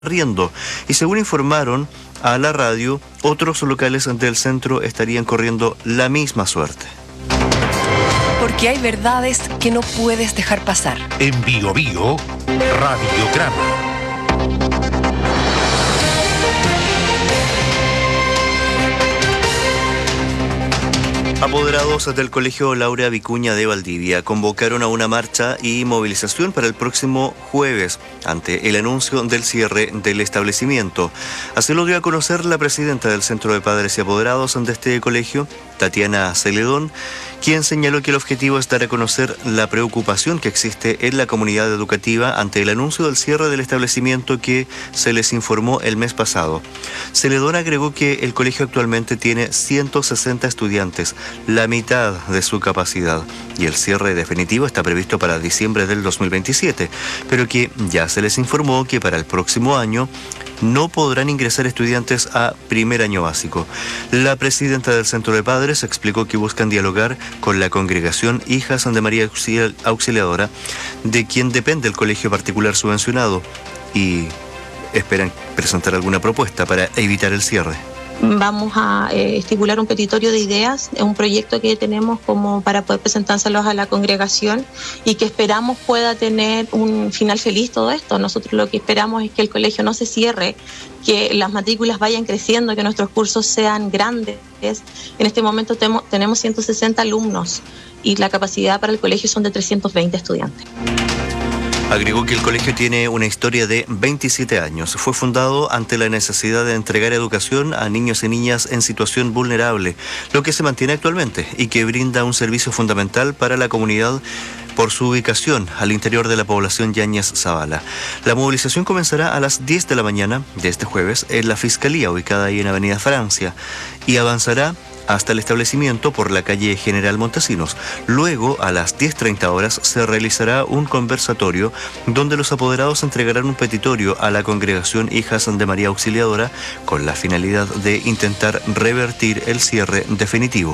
arriendo. Y según informaron a la radio, otros locales del centro estarían corriendo la misma suerte. Porque hay verdades que no puedes dejar pasar. En Bio Bio, Radiograma. Apoderados del Colegio Laura Vicuña de Valdivia convocaron a una marcha y movilización para el próximo jueves ante el anuncio del cierre del establecimiento. Así lo dio a conocer la presidenta del Centro de Padres y Apoderados de este colegio, Tatiana Celedón, quien señaló que el objetivo es dar a conocer la preocupación que existe en la comunidad educativa ante el anuncio del cierre del establecimiento que se les informó el mes pasado. Celedón agregó que el colegio actualmente tiene 160 estudiantes, la mitad de su capacidad, y el cierre definitivo está previsto para diciembre del 2027, pero que ya se les informó que para el próximo año no podrán ingresar estudiantes a primer año básico. La presidenta del Centro de Padres explicó que buscan dialogar con la congregación Hijas de María Auxiliadora, de quien depende el colegio particular subvencionado, y esperan presentar alguna propuesta para evitar el cierre. Vamos a estipular un petitorio de ideas, un proyecto que tenemos como para poder presentárselos a la congregación y que esperamos pueda tener un final feliz todo esto. Nosotros lo que esperamos es que el colegio no se cierre, que las matrículas vayan creciendo, que nuestros cursos sean grandes. En este momento tenemos 160 alumnos y la capacidad para el colegio son de 320 estudiantes. Agregó que el colegio tiene una historia de 27 años. Fue fundado ante la necesidad de entregar educación a niños y niñas en situación vulnerable, lo que se mantiene actualmente y que brinda un servicio fundamental para la comunidad por su ubicación al interior de la población Yáñez Zavala. La movilización comenzará a las 10 de la mañana de este jueves en la Fiscalía, ubicada ahí en Avenida Francia, y avanzará hasta el establecimiento por la calle General Montesinos. Luego, a las 10:30 horas, se realizará un conversatorio donde los apoderados entregarán un petitorio a la congregación Hijas de María Auxiliadora con la finalidad de intentar revertir el cierre definitivo.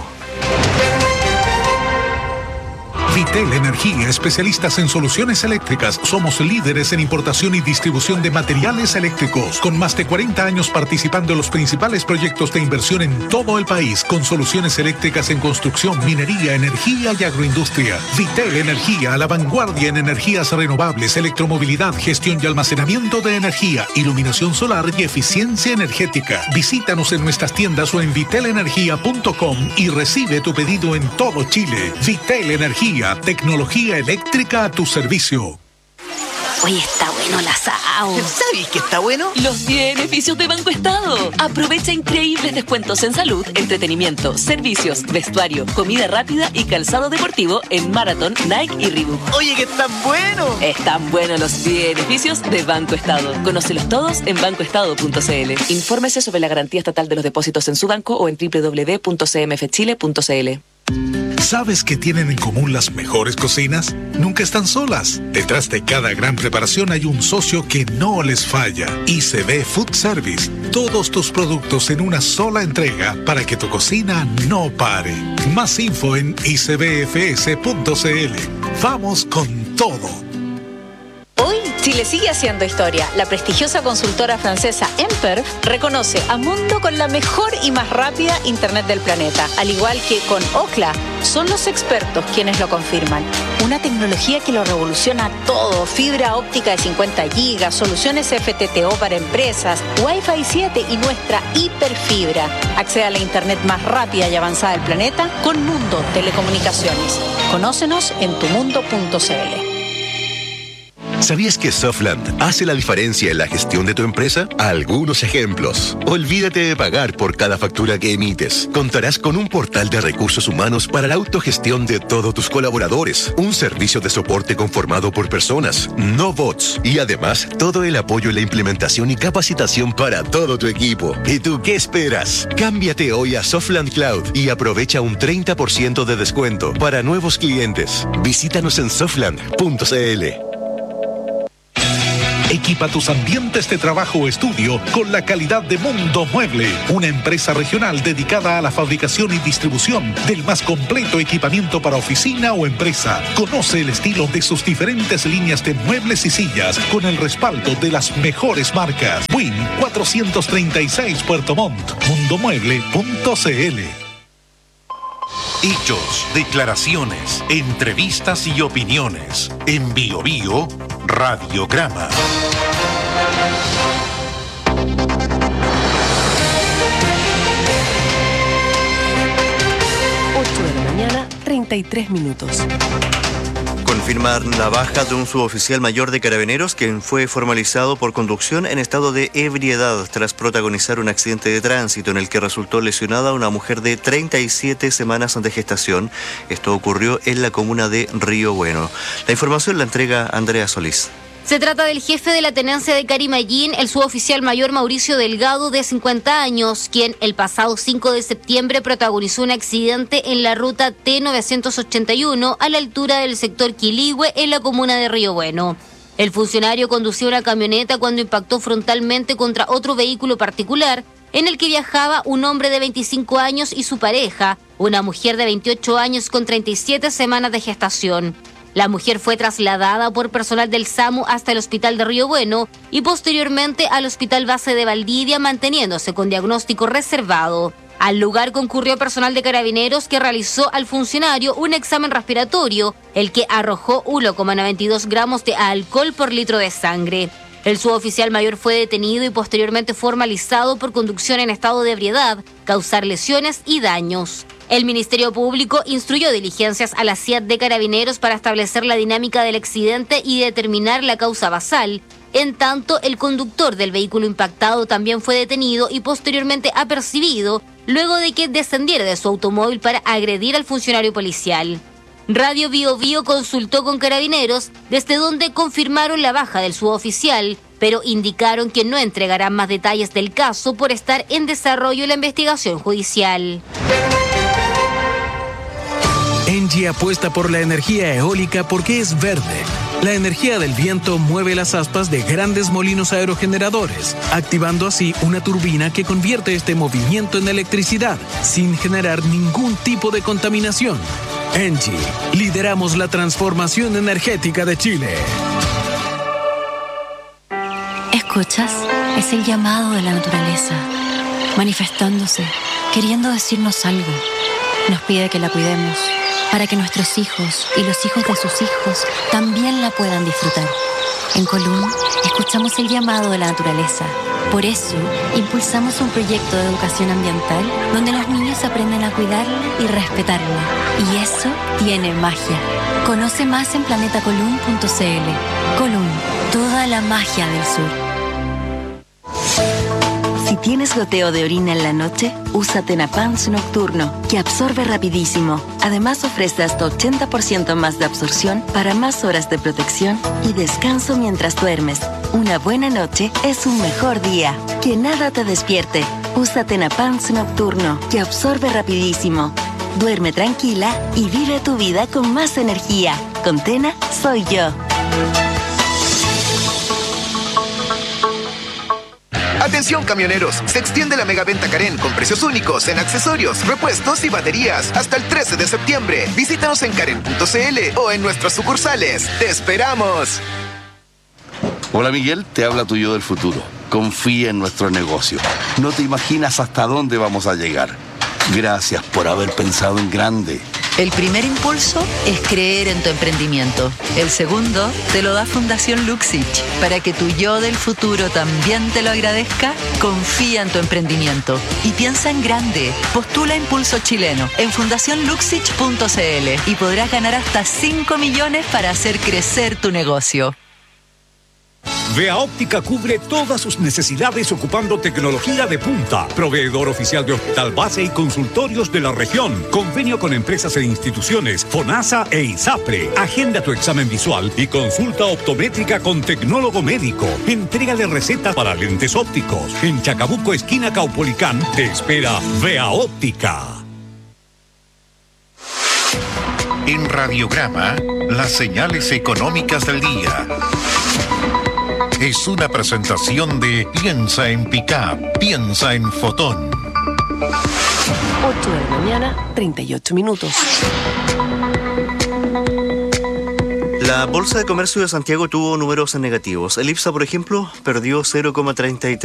Vitel Energía, especialistas en soluciones eléctricas. Somos líderes en importación y distribución de materiales eléctricos, con más de 40 años participando en los principales proyectos de inversión en todo el país, con soluciones eléctricas en construcción, minería, energía y agroindustria. Vitel Energía, a la vanguardia en energías renovables, electromovilidad, gestión y almacenamiento de energía, iluminación solar y eficiencia energética. Visítanos en nuestras tiendas o en vitelenergia.com y recibe tu pedido en todo Chile. Vitel Energía, tecnología eléctrica a tu servicio. Oye, está bueno el asado. ¿Sabes qué está bueno? Los beneficios de Banco Estado. Aprovecha increíbles descuentos en salud, entretenimiento, servicios, vestuario, comida rápida y calzado deportivo en Marathon, Nike y Reebok. Oye, que están buenos. Están buenos los beneficios de Banco Estado. Conócelos todos en bancoestado.cl. Infórmese sobre la garantía estatal de los depósitos en su banco o en www.cmfchile.cl. ¿Sabes qué tienen en común las mejores cocinas? Nunca están solas. Detrás de cada gran preparación hay un socio que no les falla. ICB Food Service. Todos tus productos en una sola entrega para que tu cocina no pare. Más info en icbfs.cl. Vamos con todo. Hoy, Chile sigue haciendo historia. La prestigiosa consultora francesa Emperf reconoce a Mundo con la mejor y más rápida Internet del planeta. Al igual que con Ookla, son los expertos quienes lo confirman. Una tecnología que lo revoluciona todo. Fibra óptica de 50 gigas, soluciones FTTO para empresas, Wi-Fi 7 y nuestra hiperfibra. Accede a la Internet más rápida y avanzada del planeta con Mundo Telecomunicaciones. Conócenos en tumundo.cl. ¿Sabías que Softland hace la diferencia en la gestión de tu empresa? Algunos ejemplos. Olvídate de pagar por cada factura que emites. Contarás con un portal de recursos humanos para la autogestión de todos tus colaboradores. Un servicio de soporte conformado por personas, no bots. Y además, todo el apoyo en la implementación y capacitación para todo tu equipo. ¿Y tú qué esperas? Cámbiate hoy a Softland Cloud y aprovecha un 30% de descuento para nuevos clientes. Visítanos en softland.cl. Equipa tus ambientes de trabajo o estudio con la calidad de Mundo Mueble, una empresa regional dedicada a la fabricación y distribución del más completo equipamiento para oficina o empresa. Conoce el estilo de sus diferentes líneas de muebles y sillas con el respaldo de las mejores marcas. Win 436 Puerto Montt. Mundomueble.cl. Hechos, declaraciones, entrevistas y opiniones. En Bio Bio, Radiograma. 33 minutos. Confirmar la baja de un suboficial mayor de Carabineros, quien fue formalizado por conducción en estado de ebriedad tras protagonizar un accidente de tránsito en el que resultó lesionada una mujer de 37 semanas de gestación. Esto ocurrió en la comuna de Río Bueno. La información la entrega Andrea Solís. Se trata del jefe de la tenencia de Carimayín, el suboficial mayor Mauricio Delgado, de 50 años, quien el pasado 5 de septiembre protagonizó un accidente en la ruta T981 a la altura del sector Quiligüe, en la comuna de Río Bueno. El funcionario conducía una camioneta cuando impactó frontalmente contra otro vehículo particular, en el que viajaba un hombre de 25 años y su pareja, una mujer de 28 años con 37 semanas de gestación. La mujer fue trasladada por personal del SAMU hasta el hospital de Río Bueno y posteriormente al hospital base de Valdivia, manteniéndose con diagnóstico reservado. Al lugar concurrió personal de Carabineros que realizó al funcionario un examen respiratorio, el que arrojó 1,92 gramos de alcohol por litro de sangre. El suboficial mayor fue detenido y posteriormente formalizado por conducción en estado de ebriedad, causar lesiones y daños. El Ministerio Público instruyó diligencias a la CIAT de Carabineros para establecer la dinámica del accidente y determinar la causa basal. En tanto, el conductor del vehículo impactado también fue detenido y posteriormente apercibido, luego de que descendiera de su automóvil para agredir al funcionario policial. Radio Bio Bio consultó con Carabineros, desde donde confirmaron la baja del suboficial, pero indicaron que no entregarán más detalles del caso por estar en desarrollo la investigación judicial. Engie apuesta por la energía eólica porque es verde. La energía del viento mueve las aspas de grandes molinos aerogeneradores, activando así una turbina que convierte este movimiento en electricidad, sin generar ningún tipo de contaminación. Engie, lideramos la transformación energética de Chile. ¿Escuchas? Es el llamado de la naturaleza, manifestándose, queriendo decirnos algo. Nos pide que la cuidemos, para que nuestros hijos y los hijos de sus hijos también la puedan disfrutar. En Colún, escuchamos el llamado de la naturaleza. Por eso, impulsamos un proyecto de educación ambiental donde los niños aprenden a cuidarla y respetarla. Y eso tiene magia. Conoce más en planetacolún.cl. Colún, toda la magia del sur. Si tienes goteo de orina en la noche, usa Tenapans Nocturno, que absorbe rapidísimo. Además ofrece hasta 80% más de absorción para más horas de protección y descanso mientras duermes. Una buena noche es un mejor día. Que nada te despierte. Usa Tenapans Nocturno, que absorbe rapidísimo. Duerme tranquila y vive tu vida con más energía. Con Tena, soy yo. Atención camioneros, se extiende la megaventa Karen con precios únicos en accesorios, repuestos y baterías hasta el 13 de septiembre. Visítanos en karen.cl o en nuestras sucursales. ¡Te esperamos! Hola Miguel, te habla tu yo del futuro. Confía en nuestro negocio. No te imaginas hasta dónde vamos a llegar. Gracias por haber pensado en grande. El primer impulso es creer en tu emprendimiento. El segundo te lo da Fundación Luxich. Para que tu yo del futuro también te lo agradezca, confía en tu emprendimiento y piensa en grande. Postula Impulso Chileno en fundacionluxich.cl y podrás ganar hasta 5 millones para hacer crecer tu negocio. Vea Óptica cubre todas sus necesidades ocupando tecnología de punta. Proveedor oficial de hospital base y consultorios de la región. Convenio con empresas e instituciones FONASA e ISAPRE. Agenda tu examen visual y consulta optométrica con tecnólogo médico. Entrega de recetas para lentes ópticos. En Chacabuco, esquina Caupolicán, te espera Vea Óptica. En Radiograma, las señales económicas del día. es una presentación de Piensa en Pickup, piensa en Fotón. 8 de la mañana, 38 minutos. La Bolsa de Comercio de Santiago tuvo números negativos. El IPSA, por ejemplo, perdió 0,33%.